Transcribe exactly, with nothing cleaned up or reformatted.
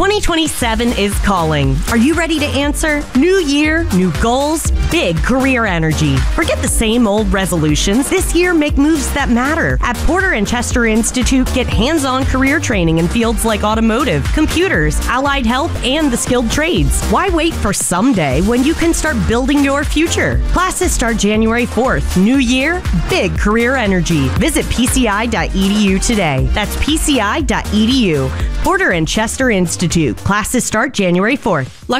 twenty twenty-seven is calling. Are you ready to answer? New year, new goals, big career energy. Forget the same old resolutions. This year, make moves that matter. At Porter and Chester Institute, get hands-on career training in fields like automotive, computers, allied health, and the skilled trades. Why wait for someday when you can start building your future? Classes start January fourth. New year, big career energy. Visit p c i dot e d u today. That's p c i dot e d u. Porter and Chester Institute. Classes start January fourth.